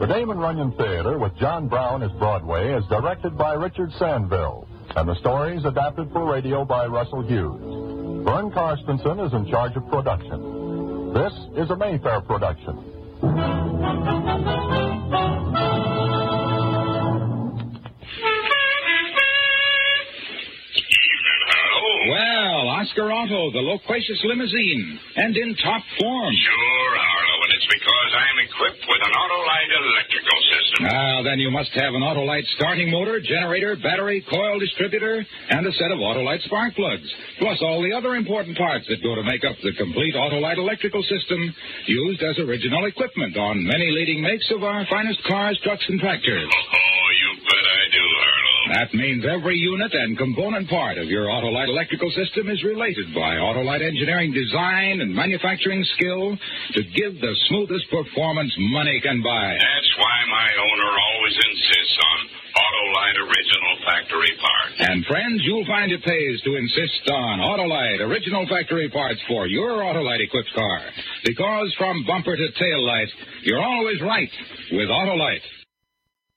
The Damon Runyon Theater with John Brown as Broadway is directed by Richard Sandville, and the story is adapted for radio by Russell Hughes. Vern Karstensen is in charge of production. This is a Mayfair production. Well, Oscar Auto, the loquacious limousine, and in top form. Sure, Harlow, and it's because I'm equipped with an Autolite electrical system. Then you must have an Autolite starting motor, generator, battery, coil distributor, and a set of Autolite spark plugs, plus all the other important parts that go to make up the complete Autolite electrical system used as original equipment on many leading makes of our finest cars, trucks, and tractors. Oh, you bet I do, Harlow. That means every unit and component part of your Autolite electrical system is related by Autolite engineering design and manufacturing skill to give the smoothest performance money can buy. That's why my owner always insists on Autolite original factory parts. And friends, you'll find it pays to insist on Autolite original factory parts for your Autolite-equipped car. Because from bumper to tail light, you're always right with Autolite.